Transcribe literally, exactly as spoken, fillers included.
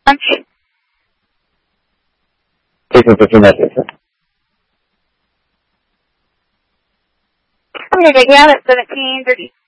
Taking fifteen messages. I'm going to take you out at seventeen thirty.